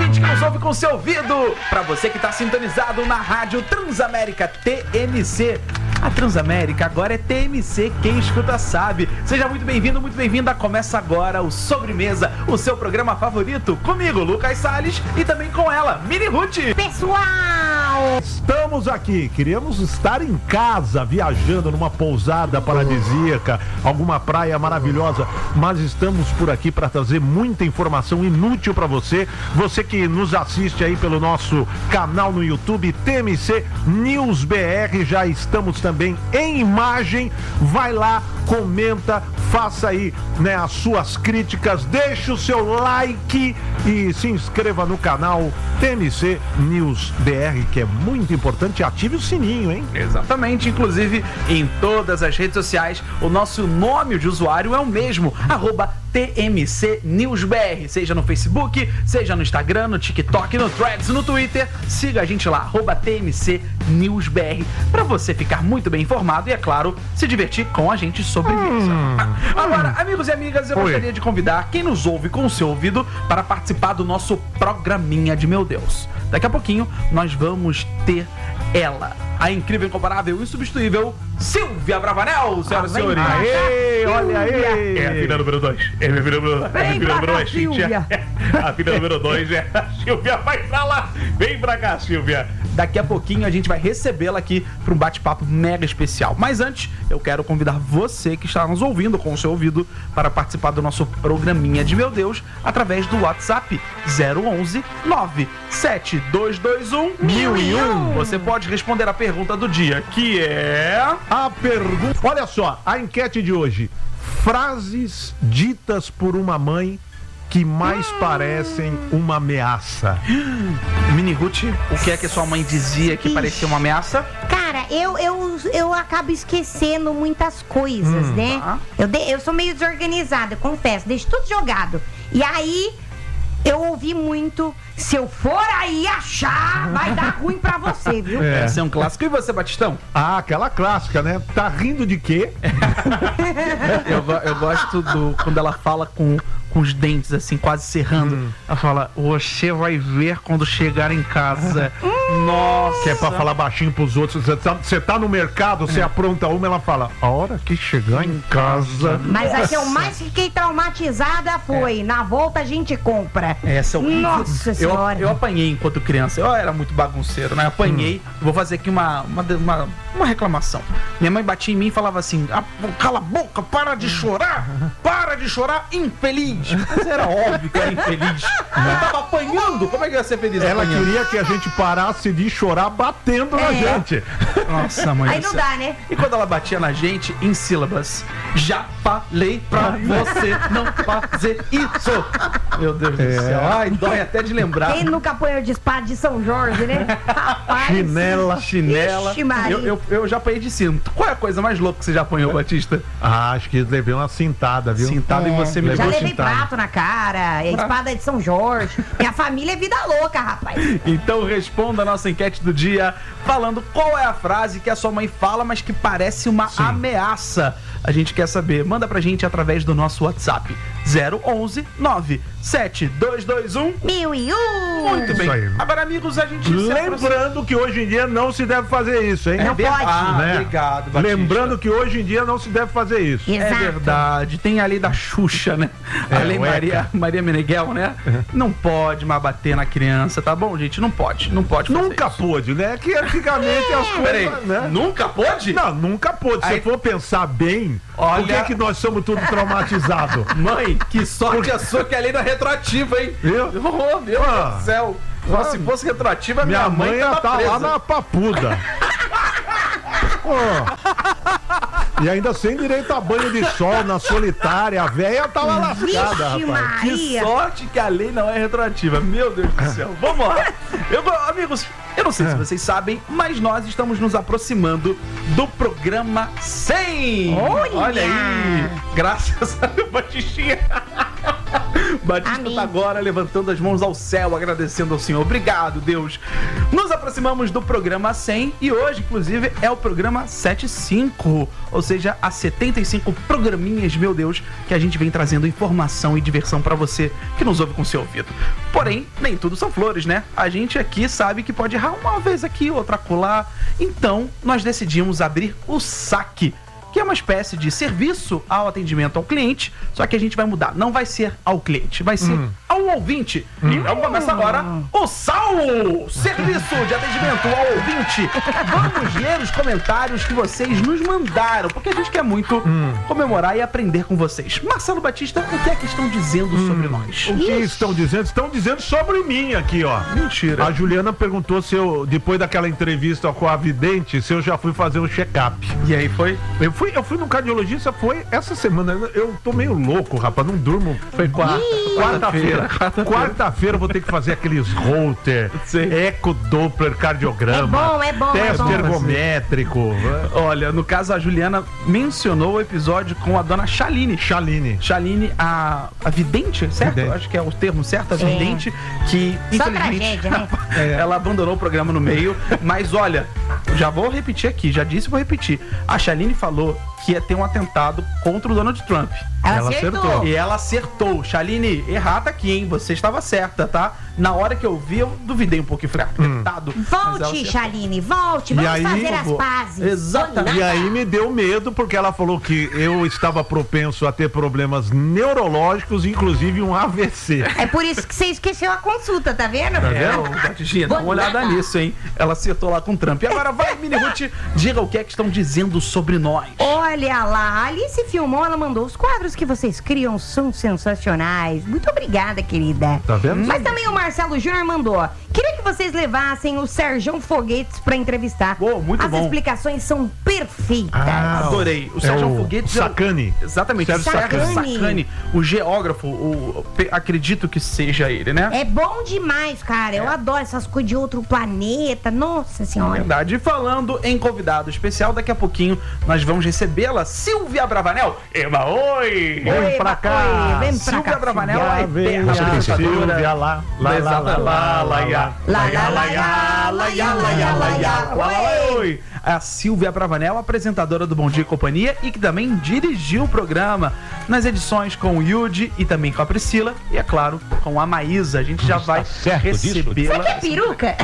ouvinte que nos ouve com seu ouvido. Para você que está sintonizado na rádio Transamérica TMC. A Transamérica agora é TMC, quem escuta sabe. Seja muito bem-vindo, muito bem-vinda. Começa agora o Sobremesa, o seu programa favorito. Comigo, Lucas Salles, e também com ela, Mini Ruth. Pessoal! Estamos aqui, queríamos estar em casa, viajando numa pousada paradisíaca, alguma praia maravilhosa, mas estamos por aqui para trazer muita informação inútil para você. Você que nos assiste aí pelo nosso canal no YouTube, TMC News BR, já estamos também em imagem. Vai lá, comenta, faça aí, né, as suas críticas, deixe o seu like e se inscreva no canal TMC News BR, que é muito importante. Ative o sininho, hein? Exatamente, inclusive em todas as redes sociais, o nosso nome de usuário é o mesmo, @TMC News BR, seja no Facebook, seja no Instagram, no TikTok, no Threads, no Twitter. Siga a gente lá, @TMC News BR, para você ficar muito bem informado e, é claro, se divertir com a gente sobremesa. Agora, amigos e amigas, eu gostaria de convidar quem nos ouve com o seu ouvido para participar do nosso programinha de Meu Deus. Daqui a pouquinho nós vamos ter ela, a incrível, incomparável, insubstituível Silvia Bravanel, senhoras e senhores. Aê, olha aí. É a filha número 2. É a filha número 2, Silvia. A filha número 2 é a Silvia. Vai pra lá. Vem pra cá, Silvia. Daqui a pouquinho a gente vai recebê-la aqui para um bate-papo mega especial. Mas antes, eu quero convidar você que está nos ouvindo com o seu ouvido para participar do nosso programinha de Meu Deus através do WhatsApp 011 97221 1001. Você pode responder a pergunta do dia, que é... A pergunta... Olha só, a enquete de hoje. Frases ditas por uma mãe que mais parecem uma ameaça. Mini Ruth, o que é que sua mãe dizia que parecia uma ameaça? Cara, eu acabo esquecendo muitas coisas, né? Tá. Eu sou meio desorganizada, eu confesso, deixo tudo jogado. E aí, eu ouvi muito: se eu for aí achar, vai dar ruim pra você, viu? Esse é um clássico. E você, Batistão? Ah, aquela clássica, né? Tá rindo de quê? Eu gosto quando ela fala com os dentes assim, quase cerrando. Ela fala: você vai ver quando chegar em casa. Nossa! Que é pra falar baixinho pros outros. Você tá no mercado, você apronta uma, ela fala: a hora que chegar em casa. Mas a que eu mais fiquei traumatizada foi: na volta a gente compra. Essa é o... Nossa senhora. Eu apanhei enquanto criança. Eu era muito bagunceiro, né? Apanhei. Vou fazer aqui uma reclamação. Minha mãe batia em mim e falava assim: cala a boca, para de chorar, infeliz. Mas era óbvio que eu era infeliz. Eu tava apanhando. Como é que eu ia ser feliz? Ela apanhando? queria que a gente parasse de chorar batendo na gente. Nossa, mãe. Aí do não céu. dá, né? E quando ela batia na gente, em sílabas: já falei pra você não fazer isso. Meu Deus do céu. Ai, dói até de lembrar. Quem nunca apanhou de espada de São Jorge, né? Rapaz. Chinela. Ixi, Maria. Eu já apanhei de cinto. Qual é a coisa mais louca que você já apanhou, Batista? Ah, acho que levei uma cintada, viu? Cintada e você me Já levou levei cintada. prato na cara, espada de São Jorge. Minha família é vida louca, rapaz. Então responda a nossa enquete do dia falando qual é a frase que a sua mãe fala, mas que parece uma ameaça. A gente quer saber. Manda pra gente através do nosso WhatsApp 011 97221 1001. Muito bem. Isso aí. Agora, amigos, a gente... Lembrando que hoje em dia não se deve fazer isso, hein? Não pode. né? Obrigado, Batista. Lembrando que hoje em dia não se deve fazer isso. É Exato. verdade, tem a lei da Xuxa, né? A lei Maria Meneghel, né? Não pode mais bater na criança, tá bom, gente? Não pode fazer Nunca isso. pôde, né? Que antigamente as Peraí, coisas, né? nunca pode? Não, nunca pôde. Se Aí- for pensar bem, Olha- por que nós somos tudo traumatizados? Mãe, que sorte a sua que a lei não é retroativa, hein? Viu? Oh, meu Deus do céu. Se fosse retroativa, Minha mãe já tava tá presa. lá na papuda. E ainda sem direito a banho de sol, na solitária. A véia tava lascada, Vixe, rapaz. Que Maria. sorte que a lei não é retroativa. Meu Deus do céu. Vamos lá. Amigos, eu não sei se vocês sabem, mas nós estamos nos aproximando do programa 100. Olha! Olha aí. Graças a Deus, Batistinha. Batista Amém. tá agora levantando as mãos ao céu, agradecendo ao Senhor. Obrigado, Deus. Nos aproximamos do programa 100 e hoje, inclusive, é o programa 75. Ou seja, há 75 programinhas, meu Deus, que a gente vem trazendo informação e diversão pra você que nos ouve com seu ouvido. Porém, nem tudo são flores, né? A gente aqui sabe que pode errar uma vez aqui, outra acolá. Então, nós decidimos abrir o saque, que é uma espécie de serviço ao atendimento ao cliente, só que a gente vai mudar. Não vai ser ao cliente, vai ser ao ouvinte. Então começa agora o SAL, Serviço de Atendimento ao Ouvinte. Vamos ler os comentários que vocês nos mandaram, porque a gente quer muito comemorar e aprender com vocês. Marcelo Batista, o que é que estão dizendo sobre nós? O que estão dizendo? Estão dizendo sobre mim aqui, ó. Mentira. A Juliana perguntou se eu, depois daquela entrevista com a vidente, se eu já fui fazer um check-up. E aí foi? Eu fui no cardiologista, foi essa semana. Eu tô meio louco, rapaz, não durmo. Foi quarta-feira. Quarta-feira eu vou ter que fazer aqueles Holter, eco Doppler cardiograma, É bom. teste ergométrico. Olha, no caso a Juliana mencionou o episódio com a dona Chaline. Chaline, a vidente, certo? Vidente. Acho que é o termo certo, a vidente, que Só infelizmente tragédia, né? ela abandonou o programa no meio. Mas olha, já vou repetir aqui, já disse e vou repetir. A Chaline falou que ia ter um atentado contra o Donald Trump. Ela acertou. E ela acertou. Chaline, errada aqui, hein? Você estava certa, tá? Na hora que eu vi, eu duvidei um pouco e falei, atentado. Mas ela Volte, acertou. Chaline, volte. Vamos aí, fazer as pazes. Exatamente. E aí me deu medo, porque ela falou que eu estava propenso a ter problemas neurológicos, inclusive um AVC. É por isso que você esqueceu a consulta, tá vendo? Batistinha, dá uma olhada nisso, hein? Ela acertou lá com o Trump. E agora vai, Mini Ruth, diga o que é que estão dizendo sobre nós. Olha lá, a Alice filmou, ela mandou os quadros que vocês criam são sensacionais. Muito obrigada, querida. Tá vendo? Mas também o Marcelo Júnior mandou. Queria que vocês levassem o Sérgio Foguetes pra entrevistar. Muito As bom. explicações são perfeitas. Adorei. O Sérgio Foguetes. Sacani. Exatamente. Sérgio Sacani. O geógrafo, acredito que seja ele, né? É bom demais, cara. Eu adoro essas coisas de outro planeta. Nossa senhora. Verdade. E falando em convidado especial, daqui a pouquinho nós vamos recebê-la, Silvia Bravanel. Eba, oi! Vem pra cá. Vem pra Silvia cá. Bravanel é Já vem eterna a apresentadora. Silvia lá, lá, lá, lá, lá, lá, Lá, lá, lá, lá, lá, lá. Oi! A Silvia Bravanel, apresentadora do Bom Dia e Companhia e que também dirigiu o programa nas edições com o Yudi e também com a Priscila e, é claro, com a Maísa. A gente já vai certo disso? recebê-la. Você quer peruca?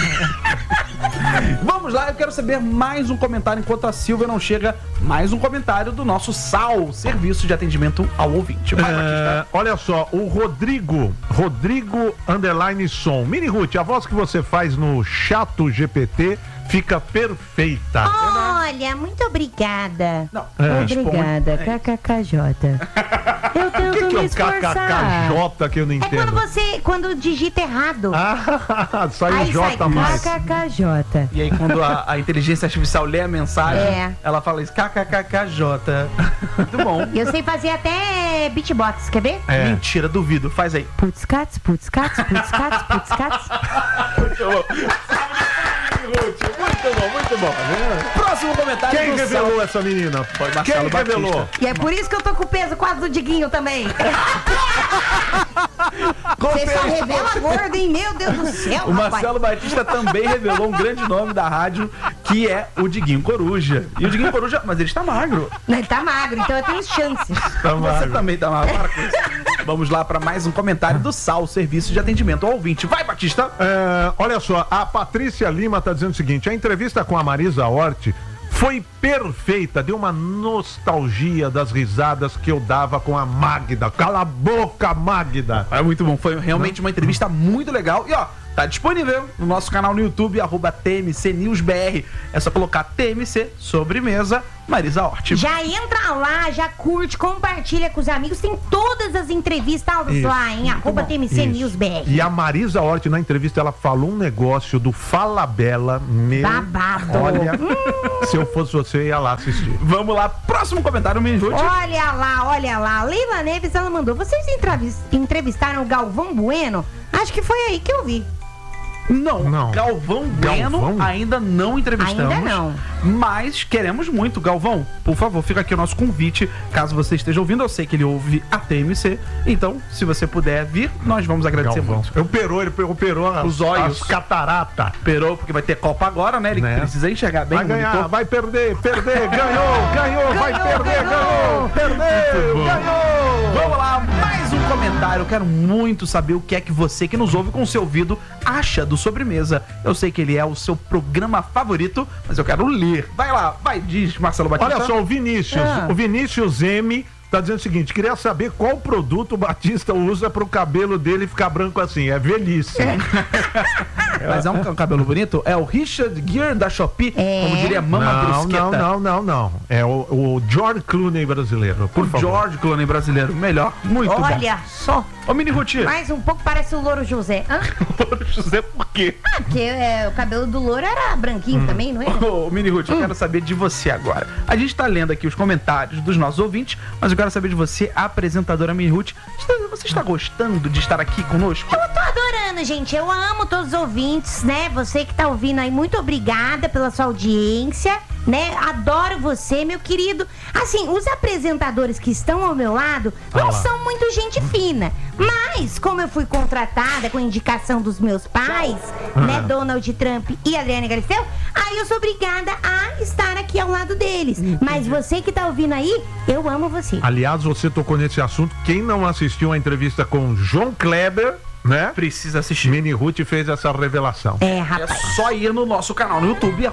Vamos lá, eu quero saber mais um comentário enquanto a Silvia não chega. Mais um comentário do nosso SAL, Serviço de Atendimento ao Ouvinte. Vai, Batista. Olha só, o Rodrigo underline som. Mini Ruth, a voz que você faz no Chato GPT fica perfeita. Olha, muito obrigada. Não, Obrigada, KKKJ. Eu O tento que é me o esforçar. KKKJ que eu não É entendo? quando digita errado. Sai Aí J sai mais. KKKJ. E aí, quando a inteligência artificial lê a mensagem, É. ela fala isso, KKKKJ. Muito bom. Eu sei fazer até beatbox, quer ver? É. Mentira, duvido. Faz aí. Putz, cats, putz, cats, putz, cats, putz, cats. Muito bom, muito bom. Próximo comentário Quem do revelou Sal. essa menina? Foi Quem Marcelo Batista. revelou? E é por isso que eu tô com o peso quase do Diguinho também. Você só revela gordo, hein? Meu Deus do céu, O rapaz. Marcelo Batista também revelou um grande nome da rádio, que é o Diguinho Coruja. E o Diguinho Coruja, mas ele está magro. Ele tá magro, então eu tenho chances. Você também tá magro. Para com isso. Vamos lá para mais um comentário do SAL, Serviço de Atendimento ao Ouvinte. Vai, Batista! Olha só, a Patrícia Lima tá dizendo o seguinte: a entrevista com a Marisa Hort foi perfeita, deu uma nostalgia das risadas que eu dava com a Magda. Cala a boca, Magda! É muito bom, foi realmente uma entrevista muito legal. E ó, tá disponível no nosso canal no YouTube, @TMCNewsBR. É só colocar TMC Sobremesa Marisa Hort. Já entra lá, já curte, compartilha com os amigos. Tem todas as entrevistas Isso. lá, hein? @TMC Isso. NewsBR. E a Marisa Hort, na entrevista, ela falou um negócio do Fala Bela, meu. Babado. Olha, se eu fosse você, eu ia lá assistir. Vamos lá, próximo comentário, Minjute. Olha lá. Leila Neves, ela mandou. Vocês entrevistaram o Galvão Bueno? Acho que foi aí que eu vi. Não. Galvão Bueno ainda não entrevistamos. Ainda não. Mas queremos muito. Galvão, por favor, fica aqui o nosso convite. Caso você esteja ouvindo, eu sei que ele ouve a TMC. Então, se você puder vir, nós vamos agradecer muito. Ele operou os olhos. As catarata. Operou, porque vai ter Copa agora, né? Ele precisa enxergar bem. Vai ganhar, vai perder, ganhou, vai perder, ganhou, perdeu, ganhou. Vamos lá, mais um comentário. Eu quero muito saber o que é que você que nos ouve com o seu ouvido acha do Sobremesa. Eu sei que ele é o seu programa favorito, mas eu quero ler. Vai lá, diz Marcelo Batista. Olha só, o Vinícius M tá dizendo o seguinte: queria saber qual produto o Batista usa pro cabelo dele ficar branco assim. É velhice. Mas é um cabelo bonito? É o Richard Gere da Shopee, como diria Mama Brusqueta. Não. É o George Clooney brasileiro, por favor. George Clooney brasileiro, melhor. Muito bom. Olha só. Ô, Mini Ruth. Mais um pouco parece o Louro José. Louro José por quê? Porque o cabelo do Louro era branquinho também, não é? Ô, Mini Ruth, eu quero saber de você agora. A gente tá lendo aqui os comentários dos nossos ouvintes, mas eu quero saber de você, a apresentadora Mini Ruth. Você está gostando de estar aqui conosco? Eu tô adorando, gente. Eu amo todos os ouvintes, né? Você que tá ouvindo aí, muito obrigada pela sua audiência, né? Adoro você, meu querido. Assim, os apresentadores que estão ao meu lado não são muito gente fina. Mas, como eu fui contratada com indicação dos meus pais, né? Donald Trump e Adriana Galisteu, aí eu sou obrigada a estar aqui ao lado deles. Mas você que tá ouvindo aí, eu amo você. Aliás, você tocou nesse assunto. Quem não assistiu a entrevista com João Kleber, né? Precisa assistir. Mini Ruth fez essa revelação. Rapaz. É só ir no nosso canal no YouTube,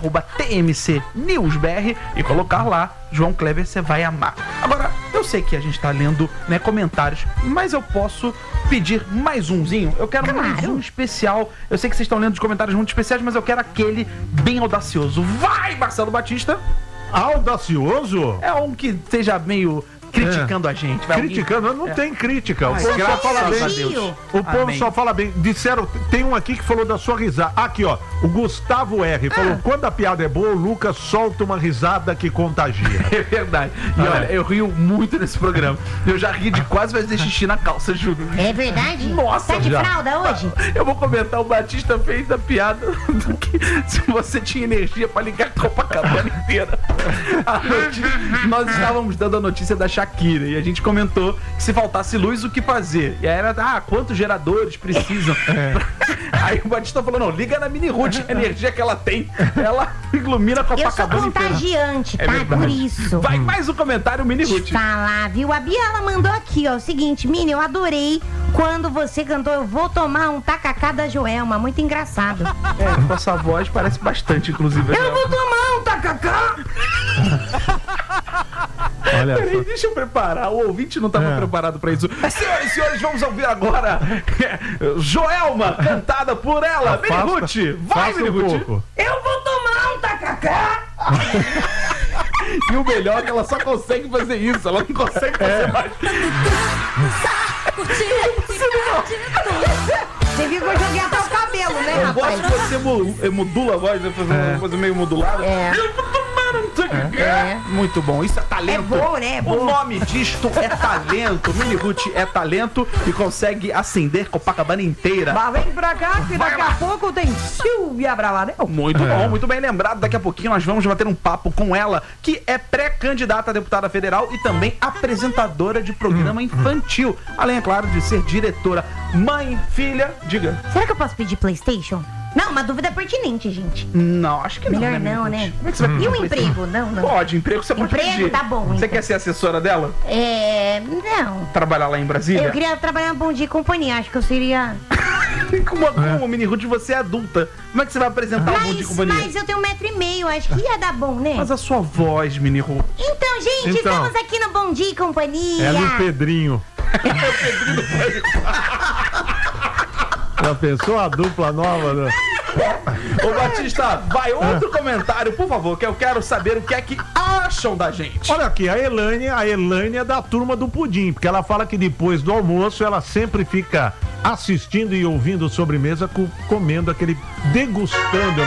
@TMCNewsBR, e colocar lá João Kleber, você vai amar. Agora, eu sei que a gente tá lendo, né, comentários, mas eu posso pedir mais umzinho? Eu quero mais um especial. Eu sei que vocês estão lendo os comentários muito especiais, mas eu quero aquele bem audacioso. Vai, Marcelo Batista! Audacioso? É um que esteja meio criticando a gente. Criticando? Não tem crítica. O povo só fala bem. O povo só fala bem. Disseram, tem um aqui que falou da sua risada. Aqui, ó. O Gustavo R. falou: quando a piada é boa, o Lucas solta uma risada que contagia. É verdade. E olha, eu rio muito nesse programa. Eu já ri de quase fazer xixi na calça, juro. É verdade? Nossa, tá de fralda hoje? Eu vou comentar, o Batista fez a piada do que se você tinha energia pra ligar a Copacabana inteira. Nós estávamos dando a notícia da Shakira e a gente comentou que se faltasse luz, o que fazer? E aí era, quantos geradores precisam? Aí o Batista falou: não, liga na Mini Ruth, a energia que ela tem, ela ilumina a Copacabana inteira. Eu sou contagiante, tá? Por isso. Vai mais um comentário, Mini Ruth. Deixa eu falar, viu? A Bia, ela mandou aqui, ó, o seguinte: Mini, eu adorei quando você cantou Eu Vou Tomar um Tacacá da Joelma, muito engraçado. Com a sua voz parece bastante, inclusive. Eu vou tomar um tacacá! Olha só. Peraí, deixa eu preparar. O ouvinte não estava preparado para isso. Senhoras e senhores, vamos ouvir agora Joelma, cantada por ela. Mini Ruth, vai, Mini Ruth. Eu vou tomar um tacacá! E o melhor é que ela só consegue fazer isso, ela não consegue fazer mais. Você viu que eu joguei até o cabelo, né, rapaz? Eu gosto que você modula a voz, né? Fazer uma coisa meio modulada. Muito bom, isso é talento. É bom, né? É bom. O nome disto é talento. Mini Ruth é talento e consegue acender Copacabana inteira. Mas vem pra cá que daqui a pouco tem Silvia Bravanel. Muito bom, muito bem lembrado. Daqui a pouquinho nós vamos bater um papo com ela, que é pré-candidata a deputada federal e também apresentadora de programa infantil. Além, é claro, de ser diretora. Mãe, filha, diga. Será que eu posso pedir PlayStation? Não, uma dúvida pertinente, gente. Não, acho que melhor não, né? Como é que você vai pedir e o PlayStation? emprego? Não. Pode, emprego você pode pedir. Emprego, tá bom. Você então. quer ser assessora dela? Não. Trabalhar lá em Brasília? Eu queria trabalhar no Bom Dia e Companhia, acho que eu seria... Como, Mini Ruth, você é adulta. Como é que você vai apresentar o Bom Dia e Companhia? Mas eu tenho 1,5 m, acho que ia dar bom, né? Mas a sua voz, Mini Ruth. Então, gente, estamos aqui no Bom Dia e Companhia. É o Pedrinho. Já pensou a dupla nova? Né? Ô Batista, vai outro comentário, por favor, que eu quero saber o que é que acham da gente. Olha aqui, a Elane é da turma do Pudim, porque ela fala que depois do almoço ela sempre fica assistindo e ouvindo Sobremesa, comendo degustando,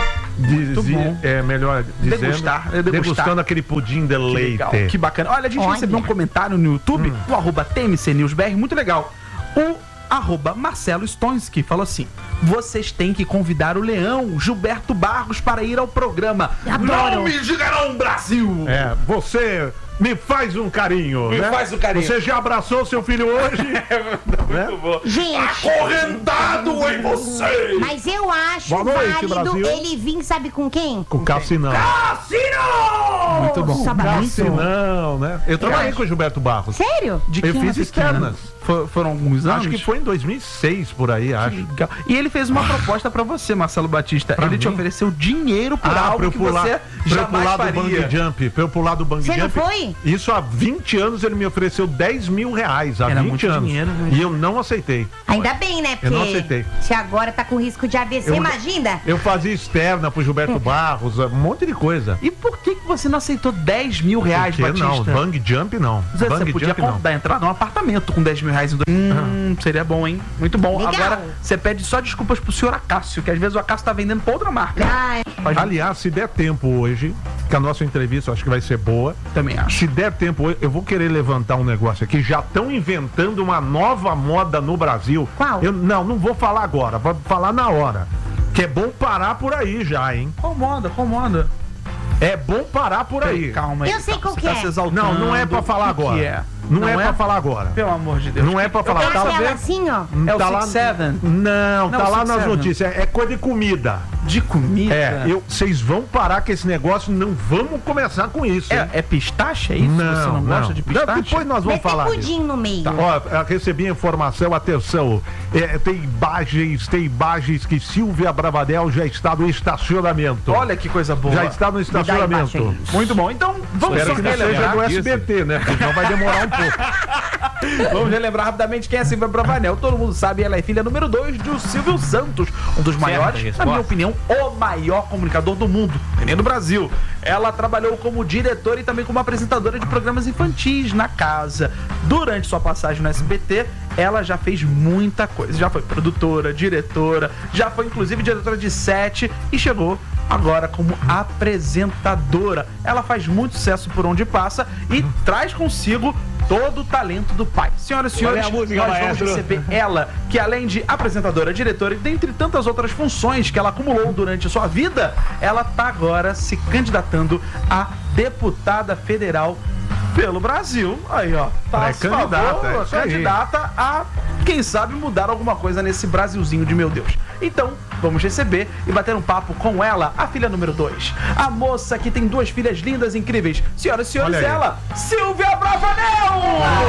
melhor dizendo, degustando aquele pudim de leite. Legal, que bacana. Olha, a gente recebeu um comentário no YouTube, no @TMCNewsBR, muito legal. O @Marcelo Stonski falou assim: vocês têm que convidar o Leão Gilberto Barros para ir ao programa. Adoro. Não me diga não, Brasil! Você me faz um carinho, Me né? faz um carinho. Você já abraçou seu filho hoje? Muito bom. Gente, Acorrentado em você! mas eu acho Boa noite, válido Brasil. ele vir, sabe com quem? Com o Cassinão. Cassino! Muito bom. Nossa, Brasil. Cassinão, né? Eu trabalhei com o Gilberto Barros. Sério? De Eu quem fiz era externas. pequena? Foram alguns anos? Acho que foi em 2006, por aí, acho. Legal. E ele fez uma proposta pra você, Marcelo Batista. Pra ele te mim? ofereceu dinheiro por pra algo eu que pular, você pra eu jamais pular do faria. bungee jump. Pra eu pular do bungee Você não jump. foi? Isso há 20 anos ele me ofereceu 10 mil reais. Há Era 20 muito anos. dinheiro, né? E eu não aceitei. Ainda bem, né? Eu não Porque aceitei. se agora tá com risco de AVC, imagina. Eu fazia externa pro Gilberto Barros, um monte de coisa. E por que você não aceitou 10 mil reais, Por que Batista? não? Bungee jump não. Você Bungee podia jump não. dar entrada num apartamento com 10 mil reais. Seria bom, hein? Muito bom. Legal. Agora, você pede só desculpas pro senhor Acácio, que às vezes o Acácio tá vendendo pra outra marca. Ai, Aliás, se der tempo hoje, que a nossa entrevista eu acho que vai ser boa. Também acho. Se der tempo hoje, eu vou querer levantar um negócio aqui. Já estão inventando uma nova moda no Brasil. Qual? Não vou falar agora, vou falar na hora. Que é bom parar por aí já, hein? Qual moda? É bom parar por aí. Calma aí. Eu sei calma. qual Você que tá é. se exaltando. Não é pra falar O que agora. que é? Não é pra falar agora. Pelo amor de Deus. Não é pra falar. Eu quero Tá saber. aquela assim, ó. É o tá lá. 6-7? Não, tá Não, lá nas 6-7. notícias. É coisa de comida. De comida? Vocês vão parar com esse negócio, não vamos começar com isso. hein? É pistache? É isso? Você não gosta de pistache? Depois nós vamos Deve ter falar disso. pudim no meio. Ó, eu recebi a informação, atenção, tem imagens que Silvia Bravanel já está no estacionamento. Olha que coisa boa. Já está no estacionamento. Muito bom. Então, vamos Espero só que não seja relembrar do disso. SBT, né? Porque senão vai demorar um pouco. Vamos relembrar rapidamente quem é Silvia Bravanel. Todo mundo sabe, ela é filha número 2 do Silvio Santos, um dos maiores, na minha opinião, o maior comunicador do mundo, e nem do Brasil. Ela trabalhou como diretora e também como apresentadora de programas infantis na casa. Durante sua passagem no SBT, ela já fez muita coisa. Já foi produtora, diretora, já foi inclusive diretora de set e chegou agora como apresentadora. Ela faz muito sucesso por onde passa e traz consigo todo o talento do pai. Senhoras e senhores, nós vamos receber ela, que além de apresentadora, diretora e dentre tantas outras funções que ela acumulou durante a sua vida, ela tá agora se candidatando a deputada federal pelo Brasil. Aí, ó. Tá candidata a, quem sabe, mudar alguma coisa nesse Brasilzinho de meu Deus. Então, vamos receber e bater um papo com ela, a filha número 2. A moça que tem 2 filhas lindas, incríveis. Senhoras e senhores, Olha aí. ela, Silvia Bravanel!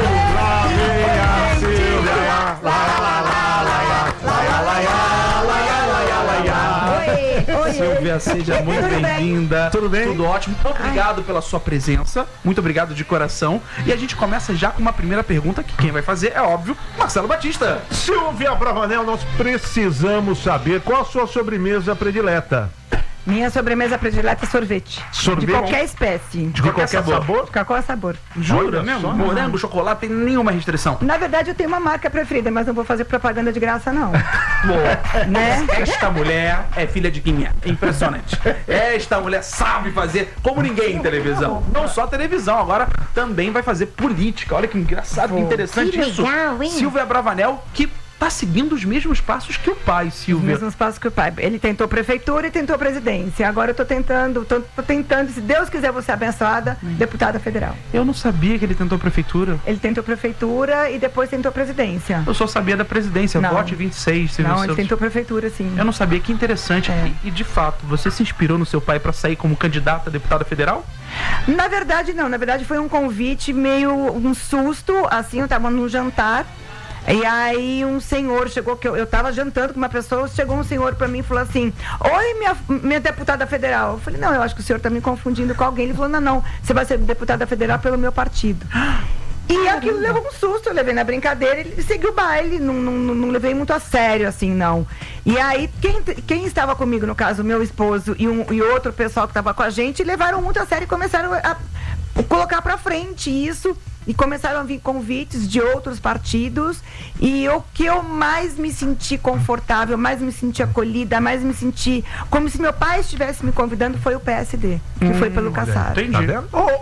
Oi. Silvia, seja muito bem-vinda. Tudo bem? Tudo ótimo. Obrigado pela sua presença. Muito obrigado de coração. E a gente começa já com uma primeira pergunta que quem vai fazer é óbvio, Marcelo Batista. Silvia Bravanel, nós precisamos saber qual a sua sobremesa predileta. Minha sobremesa predileta é sorvete. Sorvete? De qualquer espécie. De qualquer sabor? De qualquer sabor. Jura Olha mesmo? só. Morango, chocolate, tem nenhuma restrição. Na verdade, eu tenho uma marca preferida, mas não vou fazer propaganda de graça, não. Pô, Né? esta mulher é filha de quem é. Impressionante. Esta mulher sabe fazer como ninguém em televisão. Não só televisão, agora também vai fazer política. Olha que engraçado, que interessante Que isso. legal, hein? Silvia Bravanel, que tá seguindo os mesmos passos que o pai, Os Silvia. mesmos passos que o pai. Ele tentou prefeitura e tentou presidência. Agora eu tô tentando, se Deus quiser você abençoada, deputada federal. Eu não sabia que ele tentou prefeitura. Ele tentou prefeitura e depois tentou presidência. Eu só sabia da presidência. Não. Vote 26, Silvio Não, ele Santos. tentou prefeitura, sim. Eu não sabia, que interessante. É. E de fato, você se inspirou no seu pai para sair como candidata a deputada federal? Na verdade, não. Na verdade, foi um convite meio um susto. Assim, eu tava num jantar. E aí um senhor chegou, que eu tava jantando com uma pessoa, chegou um senhor pra mim e falou assim: oi, minha deputada federal. Eu falei: não, eu acho que o senhor tá me confundindo com alguém. Ele falou: não, você vai ser deputada federal pelo meu partido. E aquilo levou um susto, eu levei na brincadeira, ele seguiu o baile, não levei muito a sério, assim, não. E aí, quem estava comigo, no caso, o meu esposo e outro pessoal que estava com a gente, levaram muito a sério e começaram a colocar pra frente isso. E começaram a vir convites de outros partidos. E o que eu mais me senti confortável, mais me senti acolhida, mais me senti como se meu pai estivesse me convidando, foi o PSD, que foi pelo Kassar. Entendi. Tá vendo?